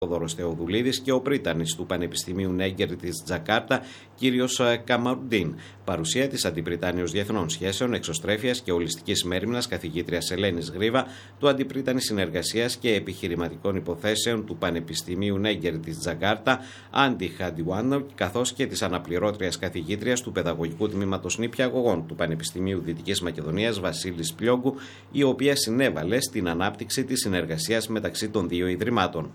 Θόδωρος Θεοδουλίδης και ο πρίτανης του Πανεπιστημίου Νέγκερ της Τζακάρτα, κύριος Καμαρουντίν. Παρουσία της Αντιπριτάνεως Διεθνών Σχέσεων, Εξωστρέφειας και Ολιστικής Μέριμνας καθηγήτριας Ελένης Γρίβα, του Αντιπρίτανη Συνεργασίας και Επιχειρηματικών Υποθέσεων του Πανεπιστημίου Νέγκερ της Τζακάρτα, Άντι Χαντιουάνο, καθώς και της αναπληρώτριας καθηγήτριας του Παιδαγωγικού Τμήματος Νηπιαγωγών του Πανεπιστημίου Δυτικής Μακεδονίας, Βασίλης Πλιόγκου, η οποία συνέβαλε στην ανάπτυξη της συνεργασίας μεταξύ των δύο ιδρυμάτων.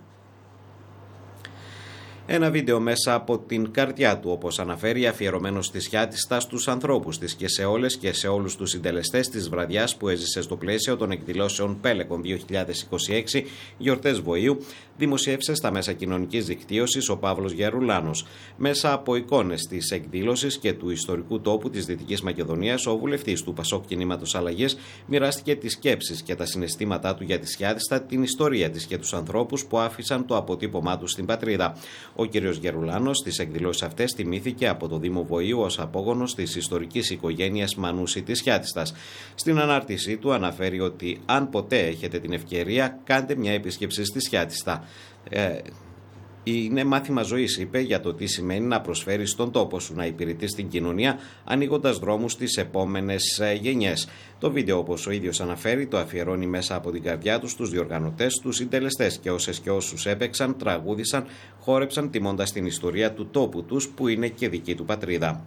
Ένα βίντεο μέσα από την καρδιά του, όπως αναφέρει, αφιερωμένο στη Σιάτιστα, στους ανθρώπους της και σε όλες και σε όλους τους συντελεστές της βραδιάς που έζησε στο πλαίσιο των εκδηλώσεων Πέλεκον 2026, γιορτές Βοήου, δημοσιεύσε στα μέσα κοινωνικής δικτύωσης ο Παύλος Γερουλάνος. Μέσα από εικόνες της εκδήλωσης και του ιστορικού τόπου της Δυτικής Μακεδονίας, ο βουλευτής του Πασόκ Κινήματος Αλλαγής μοιράστηκε τις σκέψεις και τα συναισθήματά του για τη Σιάτιστα, την ιστορία της και τους ανθρώπους που άφησαν το αποτύπωμά του στην πατρίδα. Ο κ. Γερουλάνος στις εκδηλώσεις αυτές τιμήθηκε από το Δήμο Βοήου ως απόγονος της ιστορικής οικογένειας Μανούση της Σιάτιστας. Στην ανάρτησή του αναφέρει ότι αν ποτέ έχετε την ευκαιρία, κάντε μια επίσκεψη στη Σιάτιστα. Είναι μάθημα ζωής, είπε, για το τι σημαίνει να προσφέρεις στον τόπο σου, να υπηρετείς την κοινωνία, ανοίγοντας δρόμους στις επόμενες γενιές. Το βίντεο, όπως ο ίδιος αναφέρει, το αφιερώνει μέσα από την καρδιά του στους διοργανωτές, τους συντελεστές και όσες και όσους έπαιξαν, τραγούδισαν, χόρεψαν, τιμώντας την ιστορία του τόπου τους, που είναι και δική του πατρίδα.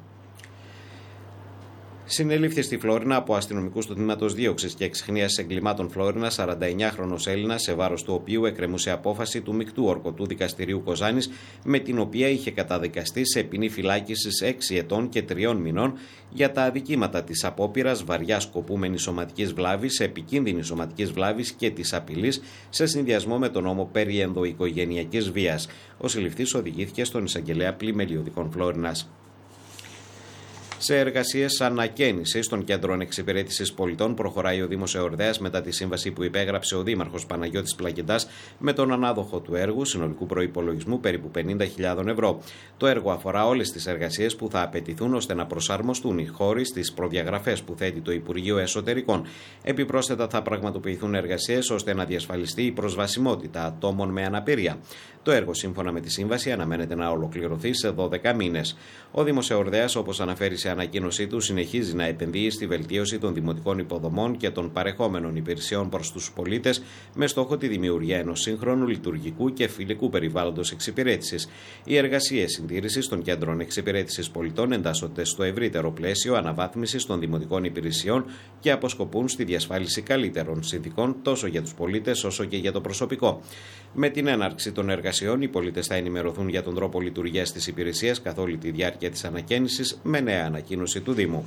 Συνελήφθη στη Φλόρινα από αστυνομικούς του Τμήματος Δίωξης και Εξιχνίας Εγκλημάτων Φλόρινα 49χρονος Έλληνας, σε βάρος του οποίου εκκρεμούσε απόφαση του Μεικτού Ορκωτού Δικαστηρίου Κοζάνης, με την οποία είχε καταδικαστεί σε ποινή φυλάκισης 6 ετών και 3 μηνών για τα αδικήματα της απόπειρας βαριά σκοπούμενης σωματικής βλάβης, επικίνδυνης σωματικής βλάβης και της απειλής, σε συνδυασμό με τον νόμο περί ενδοοικογενειακής βίας. Ο συλληφθής οδηγήθηκε στον εισαγγελέα Πλημελιωδικών Φλόρινας. Σε εργασίες ανακαίνησης των κέντρων εξυπηρέτησης πολιτών προχωράει ο Δήμος Εορδαίας μετά τη σύμβαση που υπέγραψε ο Δήμαρχος Παναγιώτης Πλακεντάς με τον ανάδοχο του έργου συνολικού προϋπολογισμού περίπου 50.000 ευρώ. Το έργο αφορά όλες τις εργασίες που θα απαιτηθούν ώστε να προσαρμοστούν οι χώροι στις προδιαγραφές που θέτει το Υπουργείο Εσωτερικών. Επιπρόσθετα, θα πραγματοποιηθούν εργασίες ώστε να διασφαλιστεί η προσβασιμότητα ατόμων με αναπηρία. Το έργο, σύμφωνα με τη σύμβαση, αναμένεται να ολοκληρωθεί σε 12 μήνες. Ο Δήμος Εορδαίας, όπως αναφέρει σε ανακοίνωσή του, συνεχίζει να επενδύει στη βελτίωση των δημοτικών υποδομών και των παρεχόμενων υπηρεσιών προς τους πολίτες, με στόχο τη δημιουργία ενός σύγχρονου, λειτουργικού και φιλικού περιβάλλοντος εξυπηρέτησης. Οι εργασίες συντήρησης των κέντρων εξυπηρέτησης πολιτών εντάσσονται στο ευρύτερο πλαίσιο αναβάθμισης των δημοτικών υπηρεσιών και αποσκοπούν στη διασφάλιση καλύτερων συνθηκών τόσο για τους πολίτες όσο και για το προσωπικό. Με την έναρξη των εργασιών, οι πολίτες θα ενημερωθούν για τον τρόπο λειτουργίας της υπηρεσίας καθ' όλη τη διάρκεια της ανακαίνησης, με νέα ανακοίνωση του Δήμου.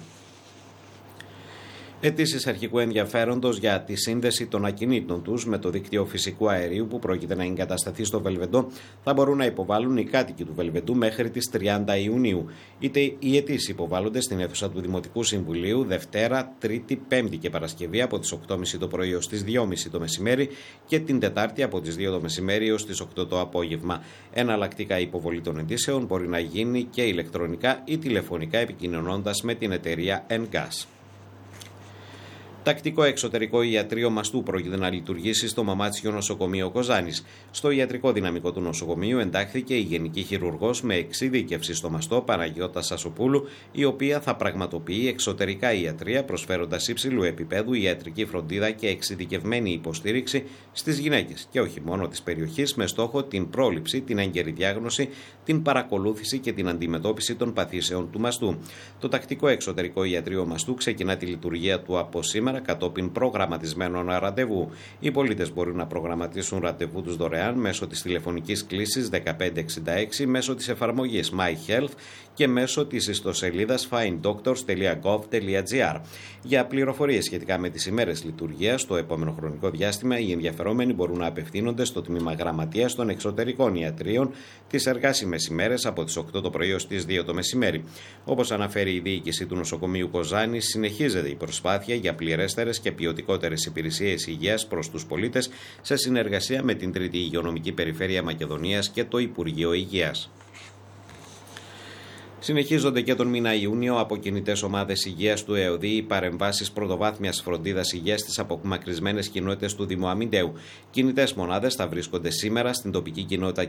Αιτήσεις αρχικού ενδιαφέροντος για τη σύνδεση των ακινήτων τους με το δίκτυο φυσικού αερίου που πρόκειται να εγκατασταθεί στο Βελβεντό θα μπορούν να υποβάλουν οι κάτοικοι του Βελβεντού μέχρι τις 30 Ιουνίου. Είτε οι αιτήσεις υποβάλλονται στην αίθουσα του Δημοτικού Συμβουλίου Δευτέρα, Τρίτη, Πέμπτη και Παρασκευή από τις 8.30 το πρωί ως τις 2.30 το μεσημέρι και την Τετάρτη από τις 2 το μεσημέρι ως τις 8 το απόγευμα. Εναλλακτικά, η υποβολή των αιτήσεων μπορεί να γίνει και ηλεκτρονικά ή τηλεφωνικά επικοινωνώντας με την εταιρεία Engas. Τακτικό εξωτερικό ιατρείο μαστού πρόκειται να λειτουργήσει στο Μαμάτσιο Νοσοκομείο Κοζάνης. Στο ιατρικό δυναμικό του νοσοκομείου εντάχθηκε η Γενική Χειρουργός με εξειδίκευση στο μαστό Παναγιώτα Σασοπούλου, η οποία θα πραγματοποιεί εξωτερικά ιατρία, προσφέροντας υψηλού επίπεδου ιατρική φροντίδα και εξειδικευμένη υποστήριξη στις γυναίκες και όχι μόνο της περιοχής, με στόχο την πρόληψη, την έγκαιρη διάγνωση, την παρακολούθηση και την αντιμετώπιση των παθήσεων του μαστού. Το τακτικό εξωτερικό ιατρείο μαστού ξεκινά τη λειτουργία του από σήμερα κατόπιν προγραμματισμένων ραντεβού. Οι πολίτες μπορούν να προγραμματίσουν ραντεβού τους δωρεάν μέσω της τηλεφωνικής κλήσης 1566, μέσω της εφαρμογής My Health και μέσω της ιστοσελίδας finddoctors.gov.gr. Για πληροφορίες σχετικά με τις ημέρες λειτουργίας στο επόμενο χρονικό διάστημα, οι ενδιαφερόμενοι μπορούν να απευθύνονται στο τμήμα Γραμματείας των Εξωτερικών Ιατρίων τις εργάσιμες ημέρες από τις 8 το πρωί ως τις 2 το μεσημέρι. Όπως αναφέρει η διοίκηση του νοσοκομείου Κοζάνη, συνεχίζεται η προσπάθεια για πληρέστερες και ποιοτικότερες υπηρεσίες υγείας προς τους πολίτες σε συνεργασία με την Τρίτη Υγειονομική Περιφέρεια Μακεδονίας και το Υπουργείο Υγείας. Συνεχίζονται και τον μήνα Ιούνιο από κινητές ομάδες υγείας του ΕΟΔΗ οι παρεμβάσεις πρωτοβάθμιας φροντίδας υγείας στις απομακρυσμένες κοινότητες του Δήμου Αμυντέου. Κινητές μονάδες θα βρίσκονται σήμερα στην τοπική κοινότητα